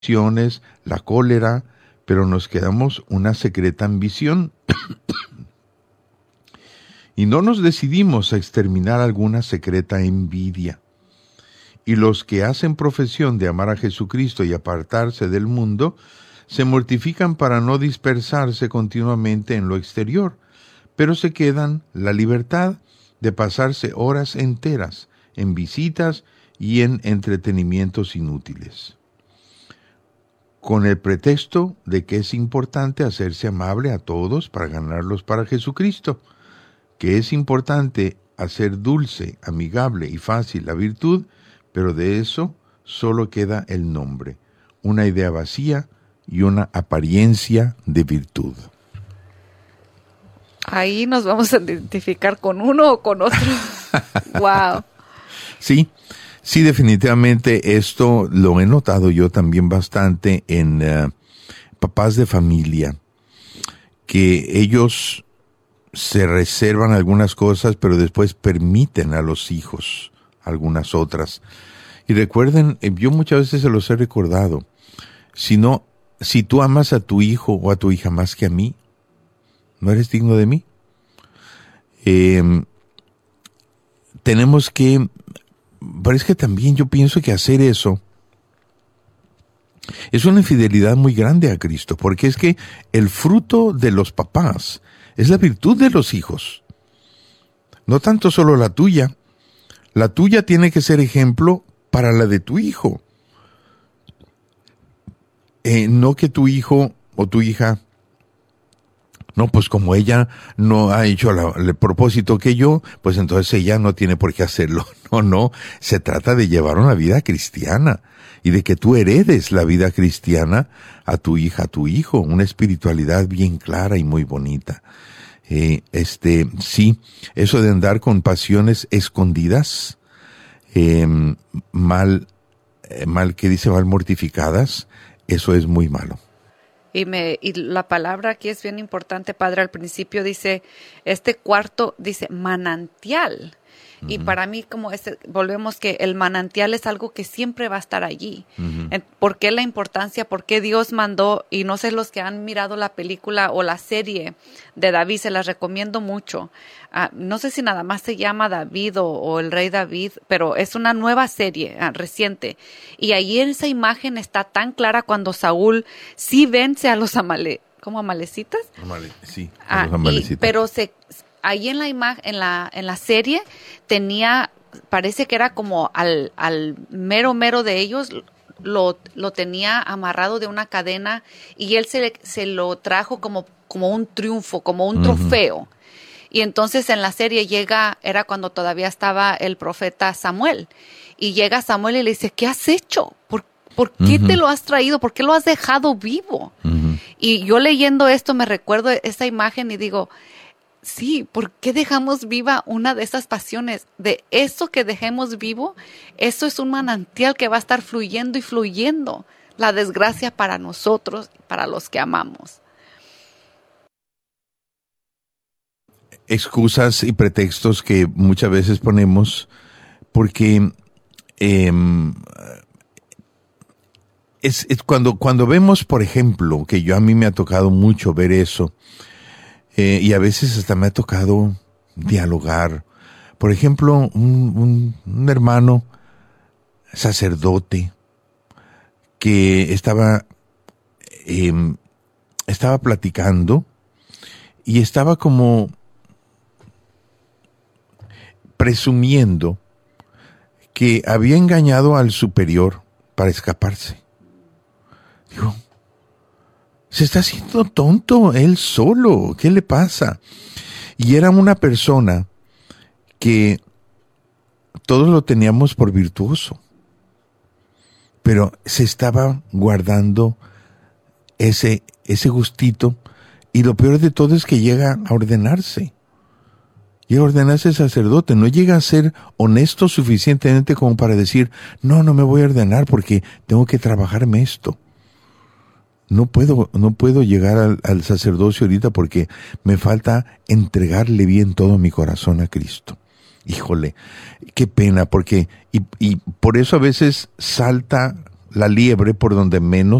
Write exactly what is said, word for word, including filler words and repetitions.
la cólera, pero nos quedamos una secreta ambición. Y no nos decidimos a exterminar alguna secreta envidia. Y los que hacen profesión de amar a Jesucristo y apartarse del mundo, se mortifican para no dispersarse continuamente en lo exterior, pero se quedan la libertad de pasarse horas enteras en visitas y en entretenimientos inútiles, con el pretexto de que es importante hacerse amable a todos para ganarlos para Jesucristo, que es importante hacer dulce, amigable y fácil la virtud, pero de eso solo queda el nombre, una idea vacía y una apariencia de virtud. Ahí nos vamos a identificar con uno o con otro. Wow. Sí, sí, definitivamente esto lo he notado yo también bastante en uh, papás de familia, que ellos se reservan algunas cosas, pero después permiten a los hijos algunas otras. Y recuerden, yo muchas veces se los he recordado, si no, si tú amas a tu hijo o a tu hija más que a mí, ¿no eres digno de mí? Eh, tenemos que, pero es que también yo pienso que hacer eso es una infidelidad muy grande a Cristo, porque es que el fruto de los papás es la virtud de los hijos, no tanto solo la tuya. La tuya tiene que ser ejemplo para la de tu hijo. Eh, no que tu hijo o tu hija, no, pues como ella no ha hecho la, el propósito que yo, pues entonces ella no tiene por qué hacerlo. No, no, se trata de llevar una vida cristiana y de que tú heredes la vida cristiana a tu hija, a tu hijo, una espiritualidad bien clara y muy bonita. Eh, este, sí, eso de andar con pasiones escondidas, eh, mal, eh, mal que dice, mal mortificadas, eso es muy malo. Y, me, y la palabra aquí es bien importante, Padre. Al principio dice, este cuarto dice manantial. Uh-huh. Y para mí, como este, volvemos que el manantial es algo que siempre va a estar allí. Uh-huh. ¿Por qué la importancia? ¿Por qué Dios mandó? Y no sé, los que han mirado la película o la serie de David, se las recomiendo mucho. Uh, no sé si nada más se llama David o, o el rey David, pero es una nueva serie uh, reciente. Y ahí en esa imagen está tan clara cuando Saúl sí vence a los amale, ¿cómo amalecitas? Amale, sí, a los amalecitas. Y, pero se... Ahí en la imagen, en la, en la serie, tenía, parece que era como al, al mero mero de ellos, lo, lo tenía amarrado de una cadena y él se, se lo trajo como, como un triunfo, como un uh-huh. trofeo. Y entonces en la serie llega, era cuando todavía estaba el profeta Samuel, y llega Samuel y le dice, ¿qué has hecho? ¿Por, por qué uh-huh. te lo has traído? ¿Por qué lo has dejado vivo? Uh-huh. Y yo leyendo esto me recuerdo esa imagen y digo, sí, ¿por qué dejamos viva una de esas pasiones? De eso que dejemos vivo, eso es un manantial que va a estar fluyendo y fluyendo. La desgracia para nosotros, para los que amamos. Excusas y pretextos que muchas veces ponemos porque eh, es, es cuando, cuando vemos, por ejemplo, que yo a mí me ha tocado mucho ver eso, Eh, y a veces hasta me ha tocado dialogar. Por ejemplo, un, un, un hermano sacerdote que estaba, eh, estaba platicando y estaba como presumiendo que había engañado al superior para escaparse. Digo, se está haciendo tonto él solo. ¿Qué le pasa? Y era una persona que todos lo teníamos por virtuoso, pero se estaba guardando ese, ese gustito, y lo peor de todo es que llega a ordenarse. Llega a ordenarse sacerdote, no llega a ser honesto suficientemente como para decir, no, no me voy a ordenar porque tengo que trabajarme esto. No puedo, no puedo llegar al, al sacerdocio ahorita porque me falta entregarle bien todo mi corazón a Cristo. Híjole, qué pena, porque, y, y por eso a veces salta la liebre por donde menos